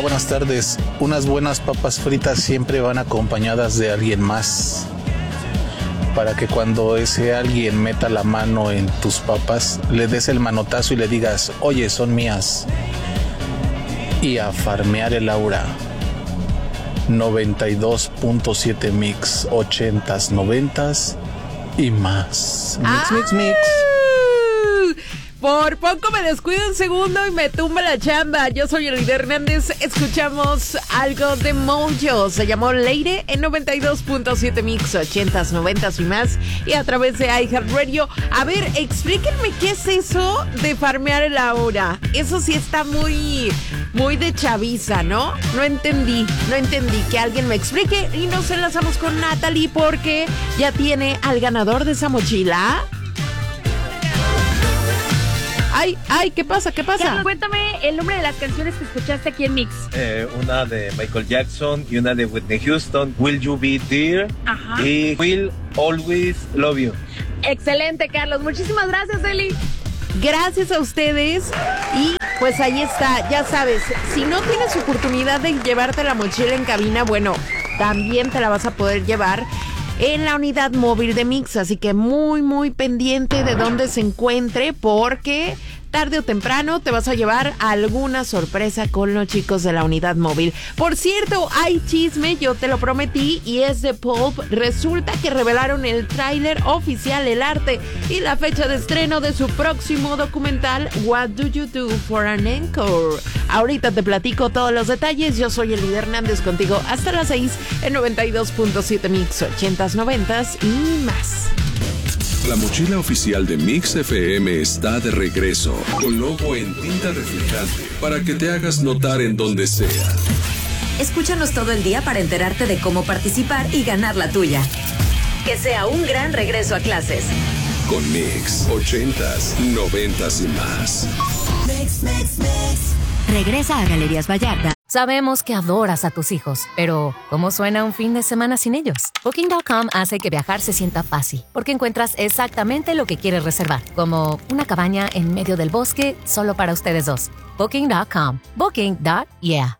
buenas tardes. Unas buenas papas fritas siempre van acompañadas de alguien más. Para que cuando ese alguien meta la mano en tus papas, le des el manotazo y le digas, oye, son mías. Y a farmear el aura. 92.7 mix, 80s, 90s y más. Mix. Por poco me descuido un segundo y me tumba la chamba. Yo soy Elida Hernández. Escuchamos algo de Mojo. Se llamó Leire en 92.7 mix, 80s, 90s y más. Y a través de iHeartRadio. A ver, explíquenme qué es eso de farmear el aura. Eso sí está muy de chaviza, ¿no? No entendí. Que alguien me explique. Y nos enlazamos con Natalie porque ya tiene al ganador de esa mochila. Ay, ¿qué pasa? Carlos, cuéntame el nombre de las canciones que escuchaste aquí en Mix. Una de Michael Jackson y una de Whitney Houston, Will You Be There. Ajá. Y Will Always Love You. Excelente, Carlos. Muchísimas gracias, Eli. Gracias a ustedes. Y pues ahí está, ya sabes, si no tienes oportunidad de llevarte la mochila en cabina, bueno, también te la vas a poder llevar en la unidad móvil de Mix, así que muy pendiente de dónde se encuentre, porque tarde o temprano te vas a llevar alguna sorpresa con los chicos de la unidad móvil. Por cierto, hay chisme, yo te lo prometí, y es de Pulp. Resulta que revelaron el tráiler oficial, el arte y la fecha de estreno de su próximo documental, What Do You Do for an Encore. Ahorita te platico todos los detalles. Yo soy Elida Hernández, contigo hasta las 6 en 92.7 mix, 80s, 90s y más. La mochila oficial de Mix FM está de regreso, con logo en tinta reflejante, para que te hagas notar en donde sea. Escúchanos todo el día para enterarte de cómo participar y ganar la tuya. Que sea un gran regreso a clases. Con Mix, 80s, 90s y más. Mix. Regresa a Galerías Vallarta. Sabemos que adoras a tus hijos, pero ¿cómo suena un fin de semana sin ellos? Booking.com hace que viajar se sienta fácil, porque encuentras exactamente lo que quieres reservar, como una cabaña en medio del bosque solo para ustedes dos. Booking.com. Booking.yeah.